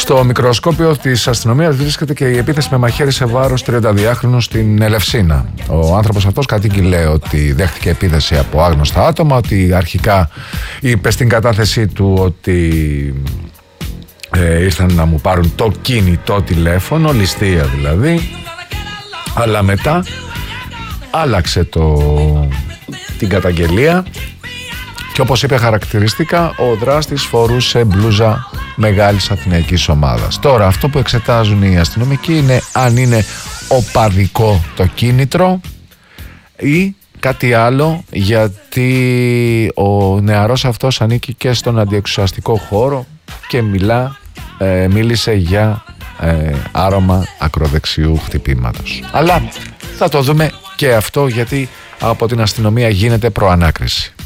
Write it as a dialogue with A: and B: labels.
A: Στο μικροσκόπιο της αστυνομίας βρίσκεται και η επίθεση με μαχαίρι σε βάρος 32χρονου στην Ελευσίνα. Ο άνθρωπος αυτός κατήγγειλε ότι δέχτηκε επίθεση από άγνωστα άτομα, ότι αρχικά είπε στην κατάθεσή του ότι ήρθαν να μου πάρουν το κινητό τηλέφωνο, ληστεία δηλαδή, αλλά μετά άλλαξε την καταγγελία και όπως είπε χαρακτηριστικά, ο δράστης φορούσε μπλούζα μεγάλης αθηναϊκής ομάδας. Τώρα αυτό που εξετάζουν οι αστυνομικοί είναι αν είναι οπαδικό το κίνητρο ή κάτι άλλο, γιατί ο νεαρός αυτός ανήκει και στον αντιεξουσιαστικό χώρο και μίλησε για άρωμα ακροδεξιού χτυπήματος. Αλλά θα το δούμε και αυτό, γιατί από την αστυνομία γίνεται προανάκριση.